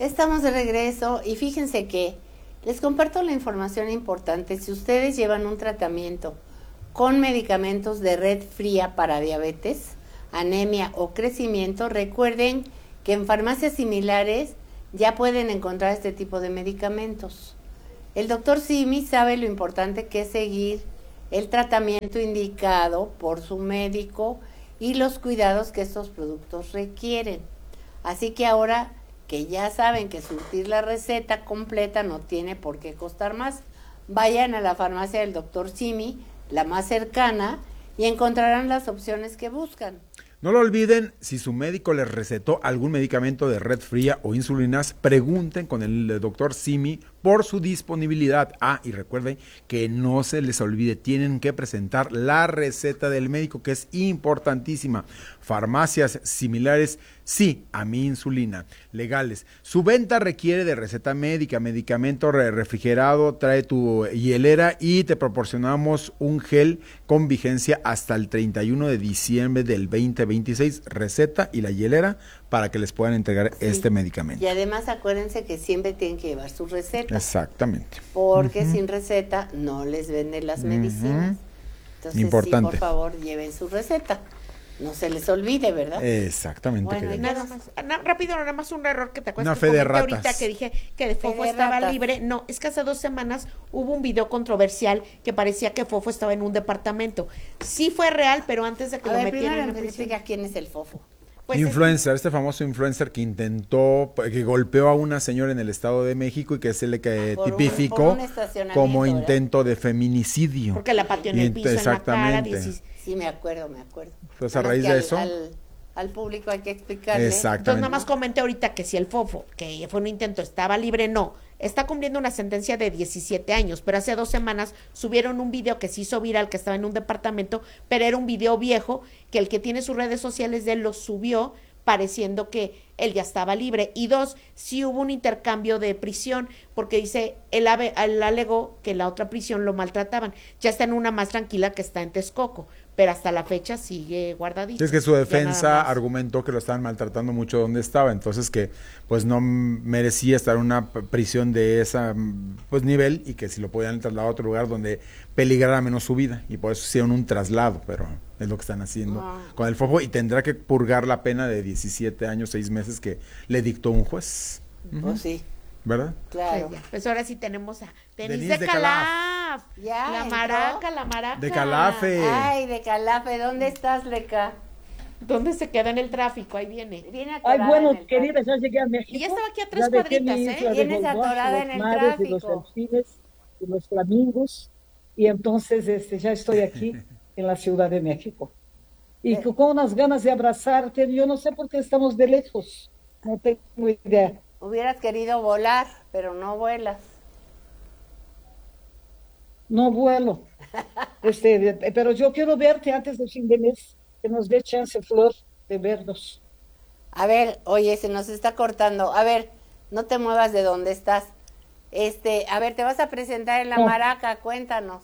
Estamos de regreso y fíjense que les comparto la información importante. Si ustedes llevan un tratamiento con medicamentos de red fría para diabetes, anemia o crecimiento, recuerden que en farmacias similares ya pueden encontrar este tipo de medicamentos. El doctor Simi sabe lo importante que es seguir el tratamiento indicado por su médico y los cuidados que estos productos requieren. Así que ahora que ya saben que surtir la receta completa no tiene por qué costar más, vayan a la farmacia del doctor Simi, la más cercana, y encontrarán las opciones que buscan. No lo olviden, si su médico les recetó algún medicamento de red fría o insulinas, pregunten con el doctor Simi por su disponibilidad. Y recuerden que no se les olvide, tienen que presentar la receta del médico, que es importantísima. Farmacias similares, sí, a mi insulina, legales. Su venta requiere de receta médica, medicamento refrigerado, trae tu hielera y te proporcionamos un gel con vigencia hasta el 31 de diciembre del 2026, receta y la hielera para que les puedan entregar este medicamento. Y además acuérdense que siempre tienen que llevar su receta. Exactamente. Porque sin receta no les venden las medicinas. Entonces, importante. Sí, por favor, lleven su receta. No se les olvide, ¿verdad? Exactamente. Bueno, Y nada más, rápido, nada más un error que te acuerdas Una que fe de comenté ratas. ahorita que dije que de Fofo de estaba ratas. libre. No, es que hace 2 semanas hubo un video controversial que parecía que Fofo estaba en un departamento. Sí fue real, pero antes de que A lo ver, metieran primero en me prisión. explica quién es el fofo. Pues influencer, este famoso influencer que intentó, que golpeó a una señora en el Estado de México y que se le Por tipificó un estacionamiento, como ¿verdad? intento de feminicidio. porque la pateó en Y el piso, en la cara. exactamente. Sí, me acuerdo. Pues a Nada más raíz que de eso. Al público hay que explicarle. Exactamente. Entonces nada más comenté ahorita que si el Fofo, que fue un intento, estaba libre, no. Está cumpliendo una sentencia de 17 años, pero hace 2 semanas subieron un video que se hizo viral, que estaba en un departamento, pero era un video viejo, que el que tiene sus redes sociales de él lo subió, pareciendo que él ya estaba libre. Y 2, sí hubo un intercambio de prisión, porque dice, él alegó que la otra prisión lo maltrataban. Ya está en una más tranquila que está en Texcoco, pero hasta la fecha sigue guardadito. Es que su Ya defensa nada más. argumentó que lo estaban maltratando mucho donde estaba, entonces que pues no merecía estar en una prisión de ese pues nivel y que si lo podían trasladar a otro lugar donde peligrara menos su vida, y por eso hicieron un traslado, pero es lo que están haciendo con el Fofo y tendrá que purgar la pena de 17 años, 6 meses que le dictó un juez. Pues sí, ¿Verdad? claro. Pues, pues ahora sí tenemos a Denise Denise de de Calaf. Ya La entró. maraca. De Calafe. Ay, de Calafe, ¿dónde estás, Leca? ¿Dónde se queda en el tráfico? Ahí viene. Viene Ay, atorada bueno, en el querida, ya llegué a México. Y ya estaba aquí a Ya 3 dejé cuadritas, mi ¿eh? isla de Vienes Golbox, atorada los en el mares y los tráfico. delfines y los flamingos. Y entonces ya estoy aquí en la Ciudad de México. Y con unas ganas de abrazarte. Yo no sé por qué estamos de lejos. No tengo idea. Hubieras querido volar, pero no vuelas. No vuelo. Pero yo quiero verte antes del fin de mes. Que nos dé chance, Flor, de vernos. A ver, oye, se nos está cortando. A ver, no te muevas de donde estás. A ver, te vas a presentar en la No. Maraca, cuéntanos.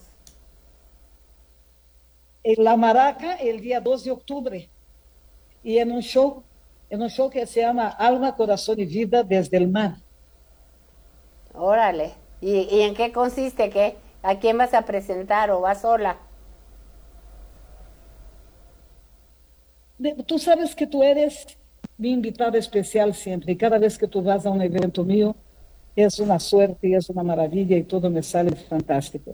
En La Maraca el día 2 de octubre y en un show que se llama Alma, Corazón y Vida desde el Mar. Órale. ¿Y en qué consiste? ¿Qué? ¿A quién vas a presentar o vas sola? Tú sabes que tú eres mi invitada especial siempre y cada vez que tú vas a un evento mío es una suerte y es una maravilla y todo me sale fantástico.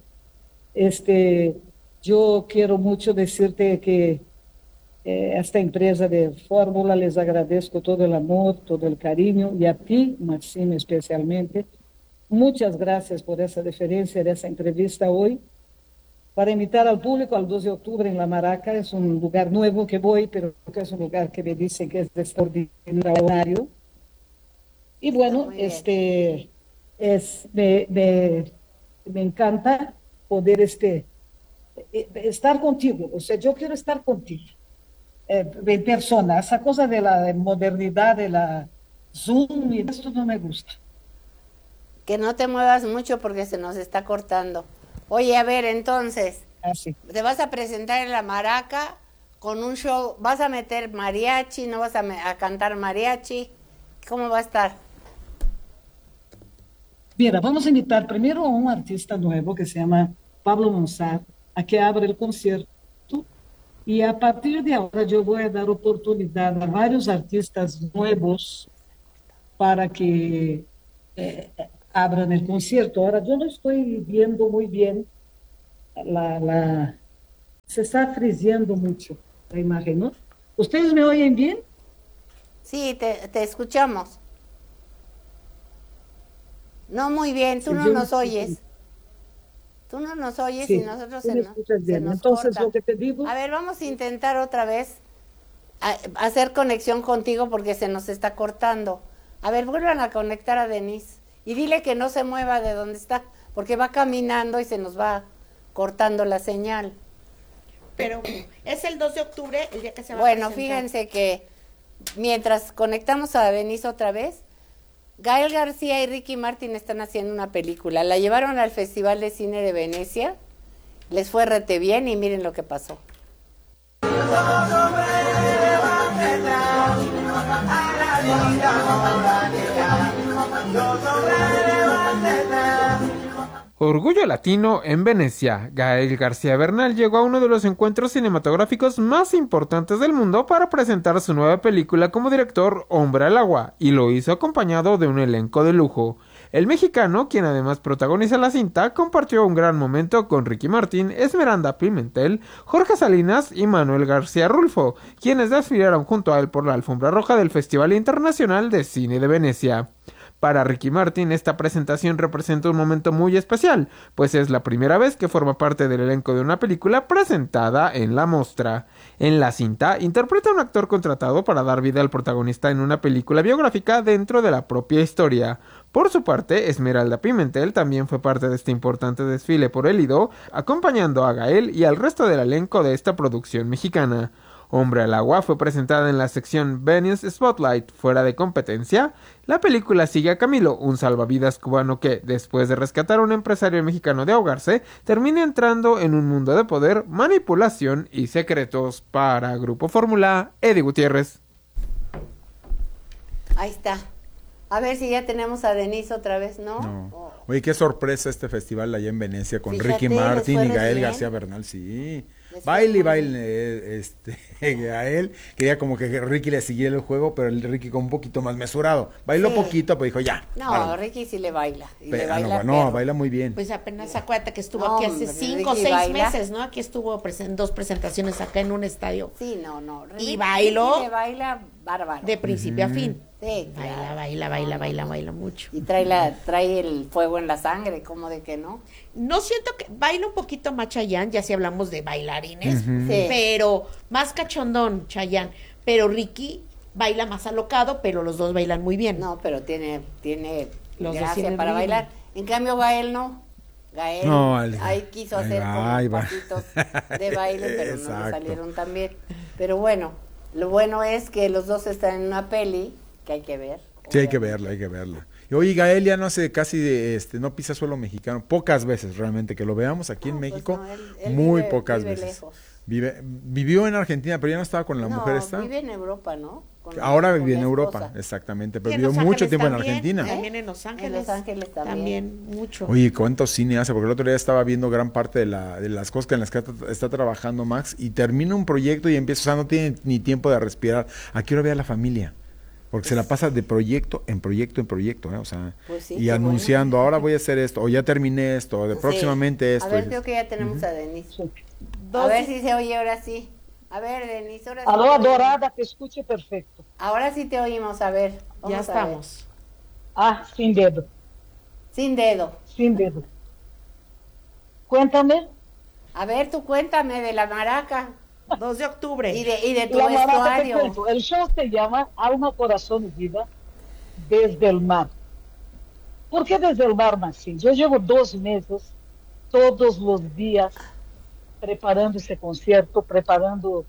Yo quiero mucho decirte que esta empresa de Fórmula les agradezco todo el amor, todo el cariño y a ti, Maxime, especialmente. Muchas gracias por esa deferencia de esa entrevista hoy. Para invitar al público al 2 de octubre en La Maraca, es un lugar nuevo que voy, pero que es un lugar que me dicen que es de extraordinario. Y bueno, Muy bien. me encanta poder estar contigo. O sea, yo quiero estar contigo. En persona, esa cosa de la modernidad, de la Zoom, y esto no me gusta. Que no te muevas mucho porque se nos está cortando. Oye, a ver, entonces, Así. te vas a presentar en la Maraca con un show, vas a meter mariachi, no vas a cantar mariachi, ¿cómo va a estar? Mira, vamos a invitar primero a un artista nuevo que se llama Pablo Monsar, a que abra el concierto. Y a partir de ahora yo voy a dar oportunidad a varios artistas nuevos para que abran el concierto. Ahora, yo no estoy viendo muy bien se está friseando mucho la imagen, ¿no? ¿Ustedes me oyen bien? Sí, te escuchamos. No muy bien, tú Sí, no yo nos escucho oyes. bien. Tú no nos oyes Sí, y nosotros tú se, me no- escuchas se bien. nos Entonces, corta. lo que te digo, A ver, vamos a intentar otra vez hacer conexión contigo porque se nos está cortando. A ver, vuelvan a conectar a Denise y dile que no se mueva de donde está, porque va caminando y se nos va cortando la señal. Pero es el 2 de octubre, el día que se va a Bueno, presentar. fíjense que mientras conectamos a Denise otra vez, Gael García y Ricky Martin están haciendo una película. La llevaron al Festival de Cine de Venecia, les fue rete bien y miren lo que pasó. Orgullo Latino en Venecia. Gael García Bernal llegó a uno de los encuentros cinematográficos más importantes del mundo para presentar su nueva película como director Hombre al Agua, y lo hizo acompañado de un elenco de lujo. El mexicano, quien además protagoniza la cinta, compartió un gran momento con Ricky Martin, Esmeralda Pimentel, Jorge Salinas y Manuel García Rulfo, quienes desfilaron junto a él por la alfombra roja del Festival Internacional de Cine de Venecia. Para Ricky Martin, esta presentación representa un momento muy especial, pues es la primera vez que forma parte del elenco de una película presentada en la mostra. En la cinta, interpreta a un actor contratado para dar vida al protagonista en una película biográfica dentro de la propia historia. Por su parte, Esmeralda Pimentel también fue parte de este importante desfile por el Lido, acompañando a Gael y al resto del elenco de esta producción mexicana. Hombre al Agua fue presentada en la sección Venice Spotlight, fuera de competencia. La película sigue a Camilo, un salvavidas cubano que, después de rescatar a un empresario mexicano de ahogarse, termina entrando en un mundo de poder, manipulación y secretos. Para Grupo Fórmula, Eddie Gutiérrez. Ahí está. A ver si ya tenemos a Denise otra vez, ¿no? No. Oh. Oye, qué sorpresa este festival allá en Venecia con Fíjate, Ricky les Martin fue y re Gael bien. García Bernal, sí. Les fue Baile y muy baile, Gael quería como que Ricky le siguiera el juego, pero el Ricky con un poquito más mesurado. Bailó Sí. poquito, pero dijo ya. No, órale. Ricky sí le baila. Y Pe- le ah, baila no, perro. baila muy bien. Pues apenas acuérdate que estuvo No, aquí hace hombre, 5 o Ricky 6 baila. meses, ¿no? Aquí estuvo en 2 presentaciones acá en un estadio. Sí, no. Y bailó. Ricky le baila bárbaro. De principio a fin. Sí, claro. Baila mucho. Y trae el fuego en la sangre, ¿cómo de que no? No siento que baila un poquito más Chayanne, ya si hablamos de bailarines, Sí. pero más cachondón Chayanne, pero Ricky baila más alocado, pero los dos bailan muy bien. No, pero tiene Los dos gracia tienen para ritmo. bailar. En cambio, Gael no. Gael No, ahí quiso ahí hacer va, como ahí va. pasitos de baile, pero no le Exacto. salieron tan bien. Pero bueno, lo bueno es que los dos están en una peli que hay que ver. Sí, hay que verla, hay que verla. Y oye, Gael ya no hace casi no pisa suelo mexicano, pocas veces realmente que lo veamos aquí en No, pues México, no, él muy vive- pocas vive veces. lejos. Vivió en Argentina, pero ya no estaba con la No, mujer esta. vive en Europa, ¿no? Ahora con vive en la Europa, esposa. exactamente, Y pero en vivió Los mucho Ángeles tiempo en también, Argentina. También en Los Ángeles. Los Ángeles también. mucho. Oye, ¿cuánto cine hace? Porque el otro día estaba viendo gran parte de las cosas en las que está trabajando Max y termina un proyecto y empieza, o sea, no tiene ni tiempo de respirar. ¿A qué hora ve a la familia? Porque se la pasa de proyecto en proyecto en proyecto, ¿eh? O sea, Pues sí, y qué anunciando, ahora voy a hacer esto, o ya terminé esto, o de Sí. próximamente esto. A ver, y creo dices, que ya tenemos a Denise. sí. A ver si se oye ahora sí. A ver, Denise, ahora sí. Aló, te oímos. adorada, te escuche perfecto. Ahora sí te oímos, a ver. Ya vamos a ver. estamos. Ah, sin dedo, Sin dedo. sin dedo. Cuéntame. A ver, tú cuéntame de la maraca 2 de octubre. y de tu La Marata te vestuario. cuento. El show se llama Alma, Corazón y Vida desde el mar. ¿Por qué desde el mar, Maxi? Yo llevo 2 meses, todos los días, preparando ese concierto, preparando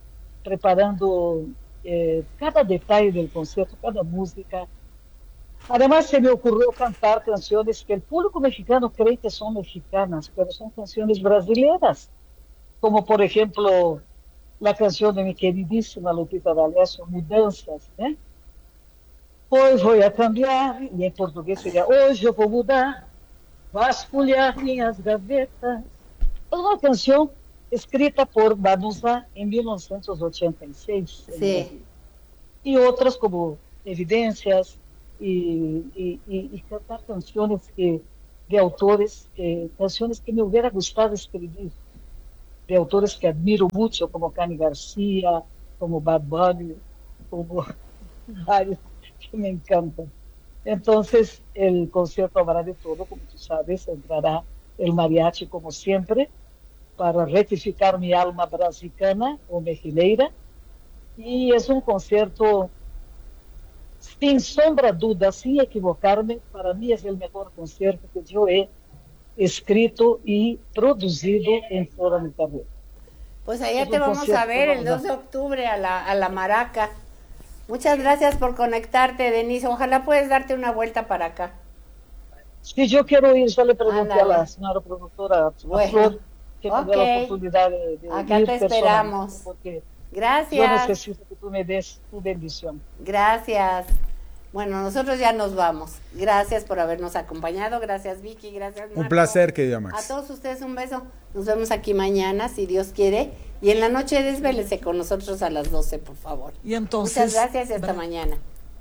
cada detalle del concierto, cada música. Además, se me ocurrió cantar canciones que el público mexicano cree que son mexicanas, pero son canciones brasileñas, como por ejemplo la canción de mi queridísima Lupita D'Alessio, Mudanças, Hoy voy a cambiar, y en portugués sería Hoje eu vou mudar, Vasculhar minhas gavetas. É uma canção escrita por Babuza em 1986. Sí. E outras como Evidências e cantar canções de autores, canções que me hubiera gustado escrever, de autores que admiro muito, como Cani Garcia, como Bad Bunny, como vários que me encantam. Entonces, el concierto habrá de todo, como tú sabes, entrará el mariachi como siempre, para rectificar mi alma brasicana o mexileira, y es un concierto, sin sombra de duda, sin equivocarme, para mí es el mejor concierto que yo he escrito y producido en toda mi carrera. Pues allá te vamos a ver el 2 de octubre a la Maraca. Muchas gracias por conectarte, Denise. Ojalá puedes darte una vuelta para acá. Sí, yo quiero ir, yo le pregunté a la señora productora, bueno, Flor, que me dé la oportunidad de acá ir te esperamos. Porque gracias. Yo necesito que tú me des tu bendición. Gracias. Bueno, nosotros ya nos vamos. Gracias por habernos acompañado. Gracias, Vicky. Gracias, Marco. Un placer, querida Max. A todos ustedes un beso. Nos vemos aquí mañana, si Dios quiere. Y en la noche desvélese con nosotros a las 12, por favor. Y entonces, muchas gracias y hasta mañana.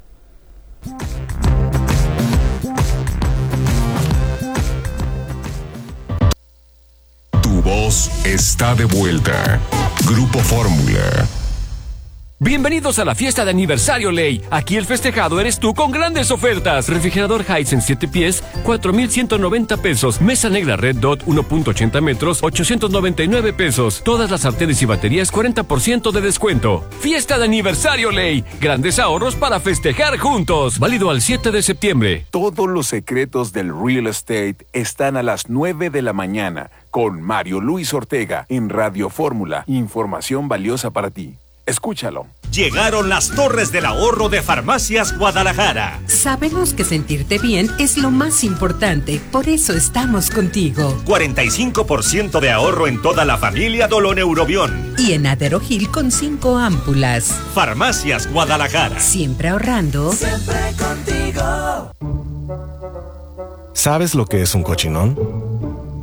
Tu voz está de vuelta. Grupo Fórmula. Bienvenidos a la fiesta de aniversario Ley. Aquí el festejado eres tú con grandes ofertas. Refrigerador Hisense 7 pies, 4,190 pesos. Mesa negra Red Dot 1.80 metros, 899 pesos. Todas las sartenes y baterías 40% de descuento. Fiesta de aniversario Ley. Grandes ahorros para festejar juntos. Válido al 7 de septiembre. Todos los secretos del real estate están a las 9 de la mañana con Mario Luis Ortega en Radio Fórmula. Información valiosa para ti. Escúchalo. Llegaron las Torres del Ahorro de Farmacias Guadalajara. Sabemos que sentirte bien es lo más importante, por eso estamos contigo. 45% de ahorro en toda la familia Doloneurobión. Y en Aderogil con 5 ámpulas. Farmacias Guadalajara. Siempre ahorrando. Siempre contigo. ¿Sabes lo que es un cochinón?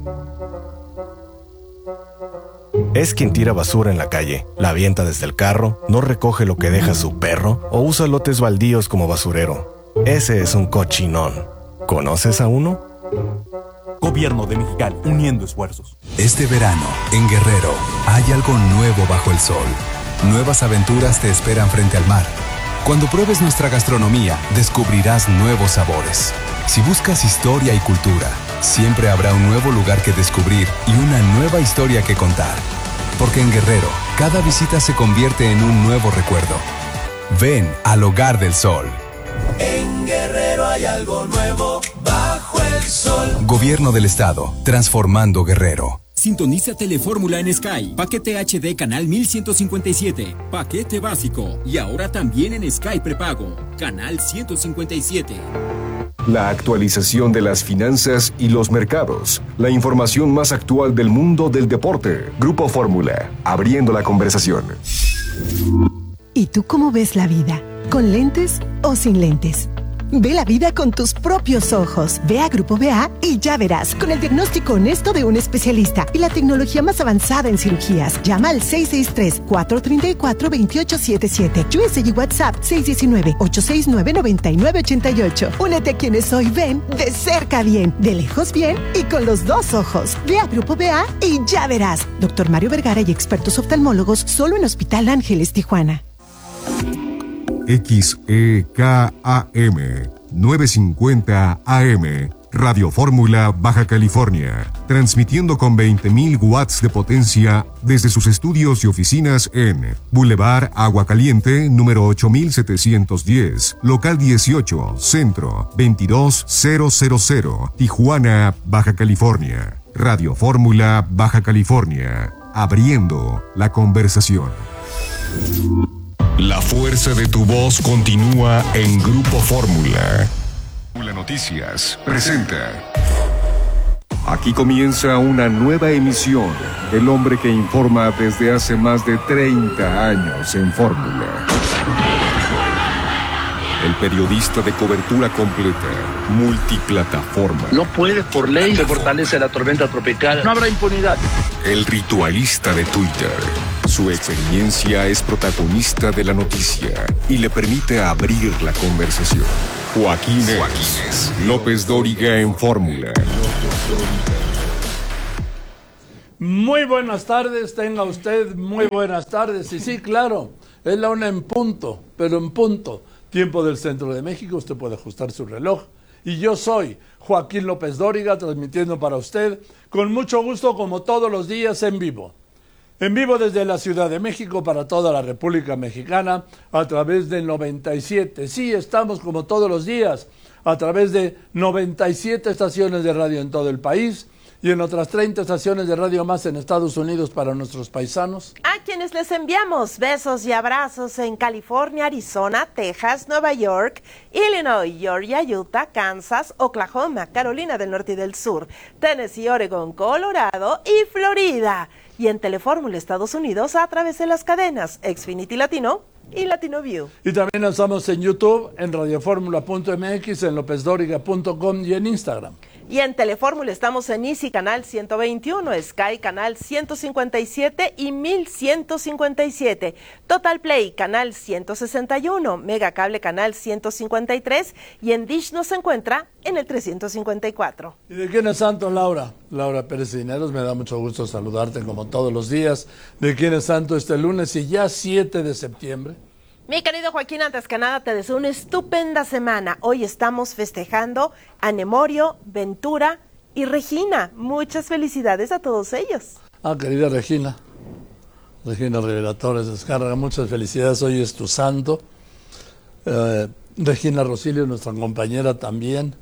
Es quien tira basura en la calle, la avienta desde el carro, no recoge lo que deja su perro o usa lotes baldíos como basurero. Ese es un cochinón. ¿Conoces a uno? Gobierno de Mexicali, uniendo esfuerzos. Este verano, en Guerrero, hay algo nuevo bajo el sol. Nuevas aventuras te esperan frente al mar. Cuando pruebes nuestra gastronomía, descubrirás nuevos sabores. Si buscas historia y cultura, siempre habrá un nuevo lugar que descubrir y una nueva historia que contar. Porque en Guerrero, cada visita se convierte en un nuevo recuerdo. Ven al Hogar del Sol. En Guerrero hay algo nuevo bajo el sol. Gobierno del Estado, transformando Guerrero. Sintoniza Telefórmula en Sky. Paquete HD canal 1157. Paquete básico. Y ahora también en Sky prepago. Canal 157. La actualización de las finanzas y los mercados. La información más actual del mundo del deporte. Grupo Fórmula. Abriendo la conversación. ¿Y tú cómo ves la vida? ¿Con lentes o sin lentes? Ve la vida con tus propios ojos. Ve a Grupo BA y ya verás, con el diagnóstico honesto de un especialista y la tecnología más avanzada en cirugías. Llama al 663-434-2877. USA y WhatsApp 619-869-9988. Únete a quienes hoy ven de cerca bien, de lejos bien y con los dos ojos. Ve a Grupo BA y ya verás. Dr. Mario Vergara y expertos oftalmólogos solo en Hospital Ángeles, Tijuana. XEKAM 950 AM Radio Fórmula Baja California, transmitiendo con 20.000 watts de potencia desde sus estudios y oficinas en Boulevard Agua Caliente, número 8710, local 18, centro 22000, Tijuana, Baja California. Radio Fórmula Baja California, abriendo la conversación. La fuerza de tu voz continúa en Grupo Fórmula. Fórmula Noticias presenta. Aquí comienza una nueva emisión. El hombre que informa desde hace más de 30 años en Fórmula. El periodista de cobertura completa, multiplataforma. No puede, por ley, se fortalece la tormenta tropical. No habrá impunidad. El ritualista de Twitter. Su experiencia es protagonista de la noticia y le permite abrir la conversación. Joaquín López Dóriga en Fórmula. Muy buenas tardes, tenga usted muy buenas tardes. Y sí, claro, es la 1 en punto, pero en punto. Tiempo del centro de México, usted puede ajustar su reloj. Y yo soy Joaquín López Dóriga, transmitiendo para usted con mucho gusto, como todos los días, en vivo. En vivo desde la Ciudad de México para toda la República Mexicana a través del 97. Sí, estamos como todos los días a través de 97 estaciones de radio en todo el país y en otras 30 estaciones de radio más en Estados Unidos para nuestros paisanos. A quienes les enviamos besos y abrazos en California, Arizona, Texas, Nueva York, Illinois, Georgia, Utah, Kansas, Oklahoma, Carolina del Norte y del Sur, Tennessee, Oregon, Colorado y Florida. Y en Telefórmula Estados Unidos a través de las cadenas Xfinity Latino y Latino View. Y también estamos en YouTube, en radioformula.mx, en lopezdoriga.com y en Instagram. Y en Telefórmula estamos en Easy Canal 121, Sky Canal 157 y 1157, Total Play Canal 161, Mega Cable Canal 153 y en Dish nos encuentra en el 354. ¿Y de quién es santo, Laura? Laura Pérez Dineros, me da mucho gusto saludarte como todos los días. ¿De quién es santo este lunes y ya 7 de septiembre? Mi querido Joaquín, antes que nada te deseo una estupenda semana. Hoy estamos festejando a Nemorio, Ventura y Regina. Muchas felicidades a todos ellos. Querida Regina Reveladores Descarga, muchas felicidades. Hoy es tu santo. Regina Rosilio, nuestra compañera también.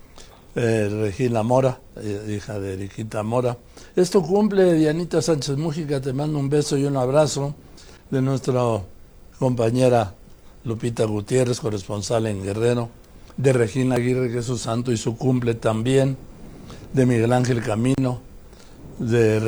Regina Mora, hija de Eriquita Mora. Es tu cumple, Dianita Sánchez Mújica. Te mando un beso y un abrazo de nuestra compañera Lupita Gutiérrez, corresponsal en Guerrero, de Regina Aguirre, que es su santo y su cumple también, de Miguel Ángel Camino, de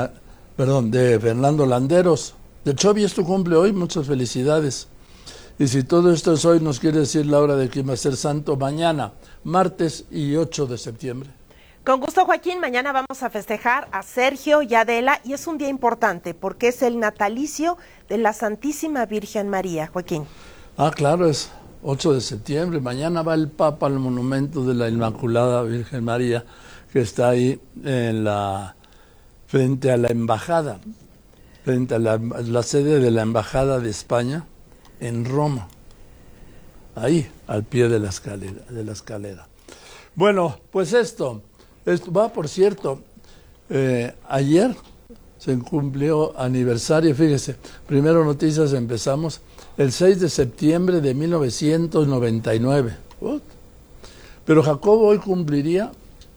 Fernando Landeros, de Chovi es tu cumple hoy, muchas felicidades. Y si todo esto es hoy, nos quiere decir Laura de quién va a ser santo mañana, martes y 8 de septiembre. Con gusto, Joaquín. Mañana vamos a festejar a Sergio y Adela y es un día importante porque es el natalicio de la Santísima Virgen María, Joaquín. Claro, es 8 de septiembre. Mañana va el Papa al monumento de la Inmaculada Virgen María, que está ahí frente a la embajada, frente a la sede de la Embajada de España en Roma. Ahí, al pie de la escalera. Bueno, pues esto va, por cierto, ayer se cumplió aniversario, fíjese, primero noticias empezamos, el 6 de septiembre de 1999. Pero Jacobo hoy cumpliría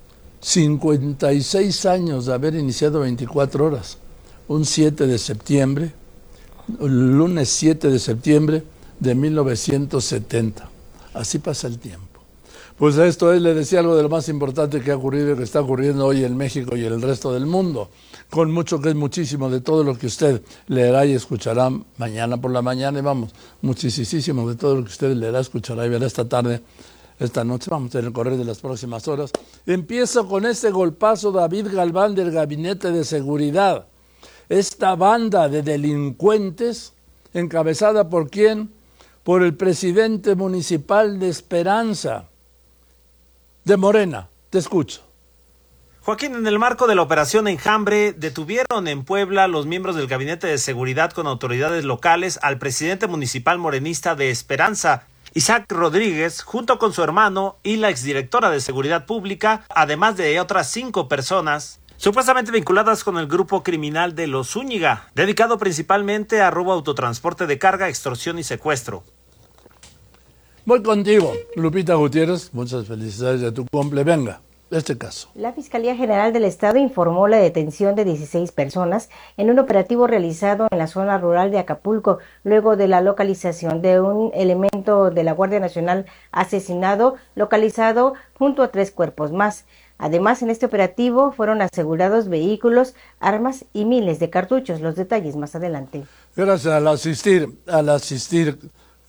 56 años de haber iniciado 24 horas, un 7 de septiembre, el lunes 7 de septiembre de 1970. Así pasa el tiempo. Pues esto le decía algo de lo más importante que ha ocurrido y que está ocurriendo hoy en México y en el resto del mundo, con mucho que es muchísimo de todo lo que usted leerá y escuchará mañana por la mañana, y vamos, muchísimo de todo lo que usted leerá, escuchará y verá esta tarde, esta noche, vamos, en el correr de las próximas horas. Empiezo con este golpazo David Galván del Gabinete de Seguridad. Esta banda de delincuentes, encabezada ¿por quién? Por el presidente municipal de Esperanza, de Morena. Te escucho. Joaquín, en el marco de la operación Enjambre, detuvieron en Puebla los miembros del Gabinete de Seguridad con autoridades locales al presidente municipal morenista de Esperanza, Isaac Rodríguez, junto con su hermano y la exdirectora de Seguridad Pública, además de otras 5 personas, supuestamente vinculadas con el grupo criminal de Los Zúñiga, dedicado principalmente a robo, autotransporte de carga, extorsión y secuestro. Voy contigo, Lupita Gutiérrez, muchas felicidades de tu cumple. Venga, este caso. La Fiscalía General del Estado informó la detención de 16 personas en un operativo realizado en la zona rural de Acapulco, luego de la localización de un elemento de la Guardia Nacional asesinado, localizado junto a 3 cuerpos más. Además, en este operativo fueron asegurados vehículos, armas y miles de cartuchos. Los detalles más adelante. Gracias al asistir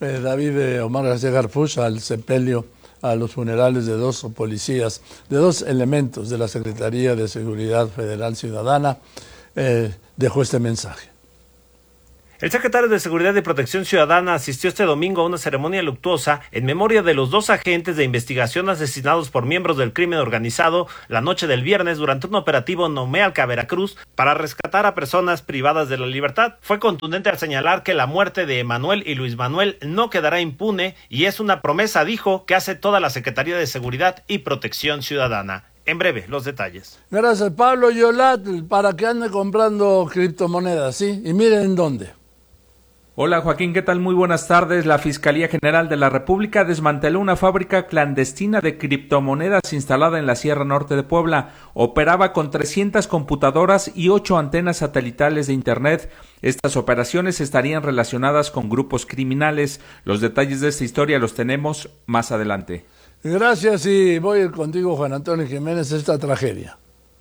David Omar García Garfuch al sepelio, a los funerales de 2 policías, de 2 elementos de la Secretaría de Seguridad Federal Ciudadana, dejó este mensaje. El secretario de Seguridad y Protección Ciudadana asistió este domingo a una ceremonia luctuosa en memoria de los 2 agentes de investigación asesinados por miembros del crimen organizado la noche del viernes durante un operativo en Nomealca, Veracruz, para rescatar a personas privadas de la libertad. Fue contundente al señalar que la muerte de Emanuel y Luis Manuel no quedará impune y es una promesa, dijo, que hace toda la Secretaría de Seguridad y Protección Ciudadana. En breve, los detalles. Gracias, Pablo Yolat, para que ande comprando criptomonedas, ¿sí? Y miren dónde. Hola Joaquín, ¿qué tal? Muy buenas tardes. La Fiscalía General de la República desmanteló una fábrica clandestina de criptomonedas instalada en la Sierra Norte de Puebla. Operaba con 300 computadoras y 8 antenas satelitales de Internet. Estas operaciones estarían relacionadas con grupos criminales. Los detalles de esta historia los tenemos más adelante. Gracias y voy a ir contigo, Juan Antonio Jiménez, esta tragedia.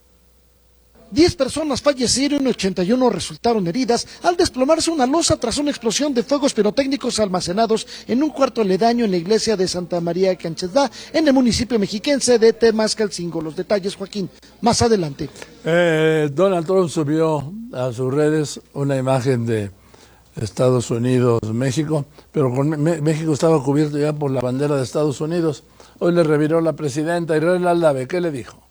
10 personas fallecieron y 81 resultaron heridas al desplomarse una losa tras una explosión de fuegos pirotécnicos almacenados en un cuarto aledaño en la iglesia de Santa María Canchesdá, en el municipio mexiquense de Temascalcingo. Los detalles, Joaquín, más adelante. Donald Trump subió a sus redes una imagen de Estados Unidos, México, pero México estaba cubierto ya por la bandera de Estados Unidos. Hoy le reviró la presidenta Israel Aldave. ¿Qué le dijo?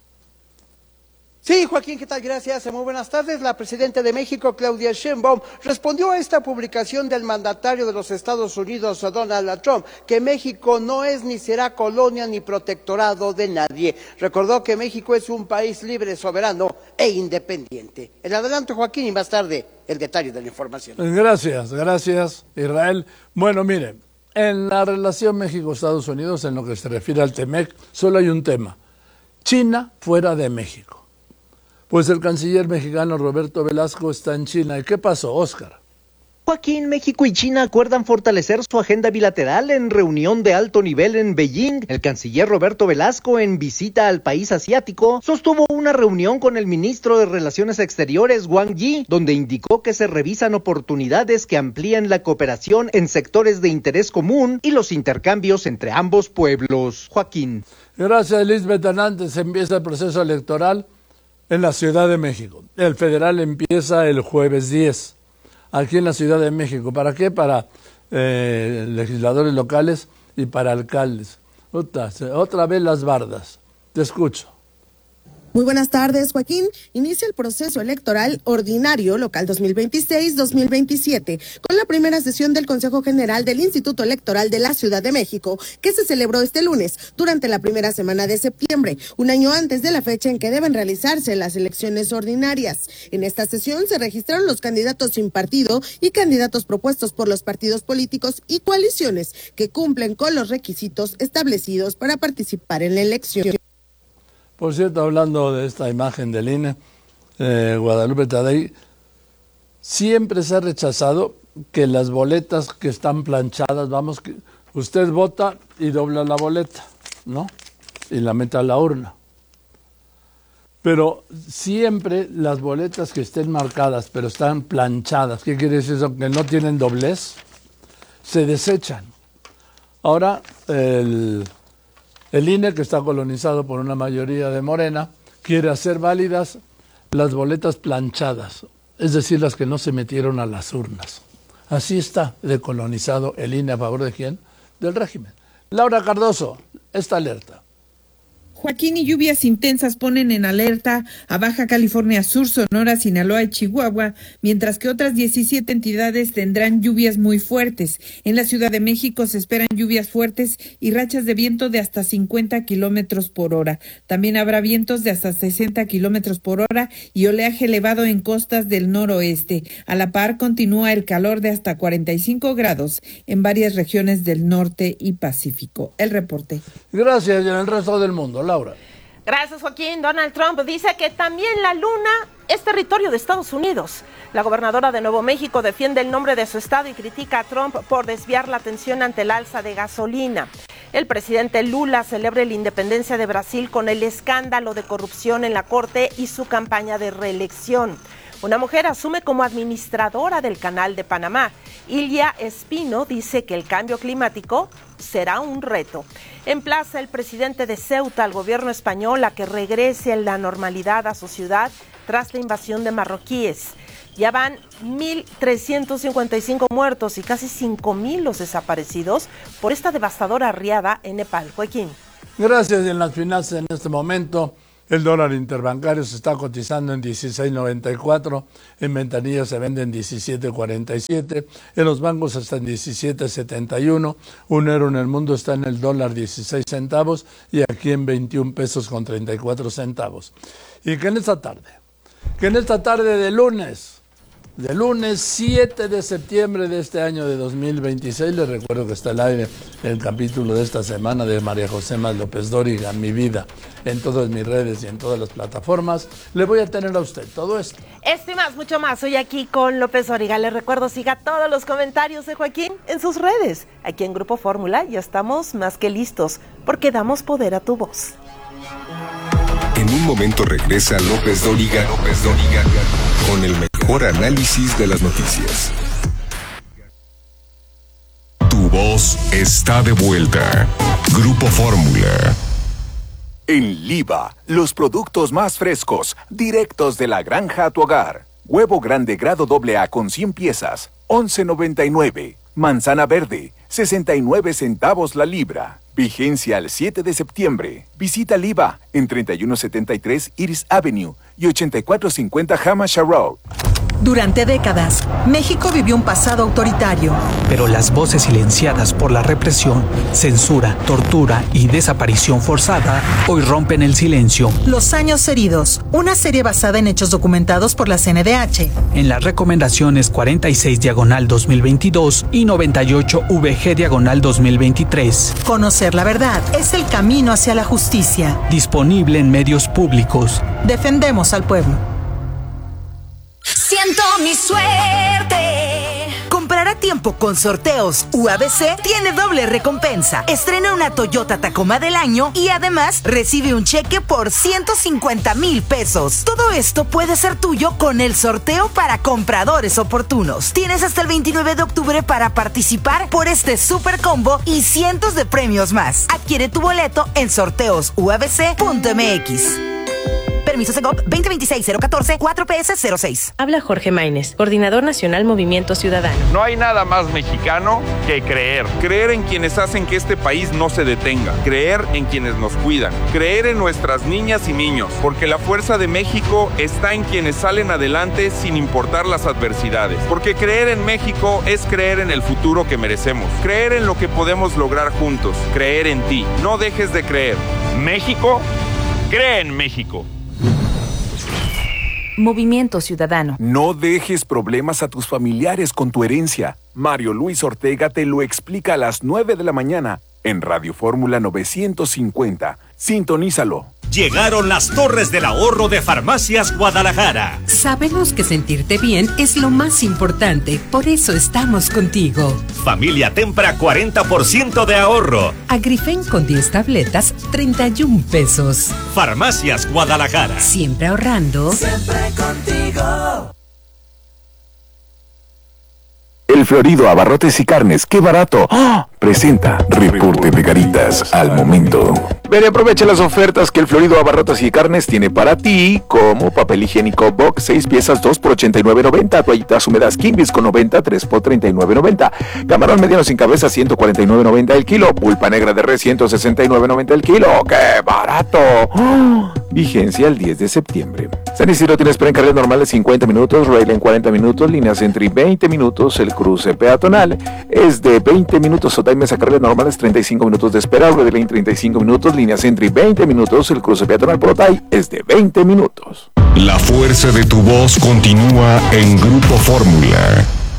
Sí, Joaquín, ¿qué tal? Gracias. Muy buenas tardes. La presidenta de México, Claudia Sheinbaum, respondió a esta publicación del mandatario de los Estados Unidos, Donald Trump, que México no es ni será colonia ni protectorado de nadie. Recordó que México es un país libre, soberano e independiente. En adelante, Joaquín, y más tarde el detalle de la información. Gracias, Israel. Bueno, miren, en la relación México-Estados Unidos, en lo que se refiere al TEMEC, solo hay un tema: China fuera de México. Pues el canciller mexicano Roberto Velasco está en China. ¿Y qué pasó, Óscar? Joaquín, México y China acuerdan fortalecer su agenda bilateral en reunión de alto nivel en Beijing. El canciller Roberto Velasco, en visita al país asiático, sostuvo una reunión con el ministro de Relaciones Exteriores, Wang Yi, donde indicó que se revisan oportunidades que amplían la cooperación en sectores de interés común y los intercambios entre ambos pueblos. Joaquín. Gracias, Lisbeth Hernández. Empieza el proceso electoral en la Ciudad de México. El federal empieza el jueves 10, aquí en la Ciudad de México. ¿Para qué? Para legisladores locales y para alcaldes. Otra vez las bardas. Te escucho. Muy buenas tardes, Joaquín. Inicia el proceso electoral ordinario local 2026-2027 con la primera sesión del Consejo General del Instituto Electoral de la Ciudad de México, que se celebró este lunes durante la primera semana de septiembre, un año antes de la fecha en que deben realizarse las elecciones ordinarias. En esta sesión se registraron los candidatos sin partido y candidatos propuestos por los partidos políticos y coaliciones que cumplen con los requisitos establecidos para participar en la elección. Por cierto, hablando de esta imagen del INE, Guadalupe Tadei, siempre se ha rechazado que las boletas que están planchadas, usted vota y dobla la boleta, ¿no? Y la mete a la urna. Pero siempre las boletas que estén marcadas, pero están planchadas, ¿qué quiere decir eso? Que no tienen doblez, se desechan. Ahora, el INE, que está colonizado por una mayoría de Morena, quiere hacer válidas las boletas planchadas, es decir, las que no se metieron a las urnas. Así está decolonizado el INE. ¿A favor de quién? Del régimen. Laura Cardoso, esta alerta. Joaquín, y lluvias intensas ponen en alerta a Baja California Sur, Sonora, Sinaloa y Chihuahua, mientras que otras 17 entidades tendrán lluvias muy fuertes. En la Ciudad de México se esperan lluvias fuertes y rachas de viento de hasta 50 kilómetros por hora. También habrá vientos de hasta 60 kilómetros por hora y oleaje elevado en costas del noroeste. A la par, continúa el calor de hasta 45 grados en varias regiones del norte y Pacífico. El reporte. Gracias, y en el resto del mundo. Laura. Gracias, Joaquín. Donald Trump dice que también la luna es territorio de Estados Unidos. La gobernadora de Nuevo México defiende el nombre de su estado y critica a Trump por desviar la atención ante el alza de gasolina. El presidente Lula celebra la independencia de Brasil con el escándalo de corrupción en la corte y su campaña de reelección. Una mujer asume como administradora del Canal de Panamá. Ilia Espino dice que el cambio climático será un reto. Emplaza el presidente de Ceuta al gobierno español a que regrese la normalidad a su ciudad tras la invasión de marroquíes. Ya van 1.355 muertos y casi 5.000 los desaparecidos por esta devastadora riada en Nepal. Joaquín. Gracias. En las finanzas en este momento, el dólar interbancario se está cotizando en 16.94, en ventanillas se vende en 17.47, en los bancos está en 17.71, un euro en el mundo está en el dólar 16 centavos y aquí en 21 pesos con 34 centavos. Y que en esta tarde de lunes 7 de septiembre de este año de 2026, les recuerdo que está al aire el capítulo de esta semana de María José Más López Dóriga, Mi Vida, en todas mis redes y en todas las plataformas. Le voy a tener a usted todo esto. Esto y más, mucho más, hoy aquí con López Dóriga. Les recuerdo, siga todos los comentarios de Joaquín en sus redes. Aquí en Grupo Fórmula ya estamos más que listos, porque damos poder a tu voz. En un momento regresa López Dóriga con el mejor análisis de las noticias. Tu voz está de vuelta. Grupo Fórmula. En Liva, los productos más frescos, directos de la granja a tu hogar. Huevo grande grado AA con 100 piezas, $11.99. Manzana verde, 69 centavos la libra. Vigencia al 7 de septiembre. Visita Liva en 3173 Iris Avenue y 8450 Hamasha Road. Durante décadas, México vivió un pasado autoritario. Pero las voces silenciadas por la represión, censura, tortura y desaparición forzada hoy rompen el silencio. Los años heridos, una serie basada en hechos documentados por la CNDH. En las recomendaciones 46/2022 y 98/VG/2023. Conocer la verdad es el camino hacia la justicia. Disponible en medios públicos. Defendemos al pueblo. Siento mi suerte. Comprar a tiempo con sorteos UABC tiene doble recompensa. Estrena una Toyota Tacoma del año y además recibe un cheque por 150,000 pesos. Todo esto puede ser tuyo con el sorteo para compradores oportunos. Tienes hasta el 29 de octubre para participar por este super combo y cientos de premios más. Adquiere tu boleto en sorteosuabc.mx. Permiso Segov 2026-014-4PS06. Habla Jorge Maínez, Coordinador Nacional Movimiento Ciudadano. No hay nada más mexicano que creer. Creer en quienes hacen que este país no se detenga. Creer en quienes nos cuidan. Creer en nuestras niñas y niños. Porque la fuerza de México está en quienes salen adelante sin importar las adversidades. Porque creer en México es creer en el futuro que merecemos. Creer en lo que podemos lograr juntos. Creer en ti. No dejes de creer. México, cree en México. Movimiento Ciudadano. No dejes problemas a tus familiares con tu herencia. Mario Luis Ortega te lo explica a las 9 de la mañana en Radio Fórmula 950. Sintonízalo. Llegaron las Torres del Ahorro de Farmacias Guadalajara. Sabemos que sentirte bien es lo más importante, por eso estamos contigo. Familia Tempra, 40% de ahorro. Agrifen con 10 tabletas, 31 pesos. Farmacias Guadalajara. Siempre ahorrando. Siempre contigo. El Florido Abarrotes y Carnes, ¡qué barato! ¡Oh! Presenta reporte de Caritas al momento. Ven y aprovecha las ofertas que el Florido Abarrotes y Carnes tiene para ti, como papel higiénico Box, 6 piezas, 2 por $89.90, toallitas húmedas Kimbis con 90, 3 por $39.90, camarón mediano sin cabeza, 149.90 el kilo, pulpa negra de res, 169.90 el kilo, ¡qué barato! ¡Oh! Vigencia el 10 de septiembre. San Isidro tiene espera en carriles normales 50 minutos, rail en 40 minutos, líneas entre 20 minutos, el cruce peatonal es de 20 minutos, Sotaimesa carriles normales 35 minutos de espera, Red Lane 35 minutos, líneas entre 20 minutos, el cruce peatonal por Otay es de 20 minutos. La fuerza de tu voz continúa en Grupo Fórmula.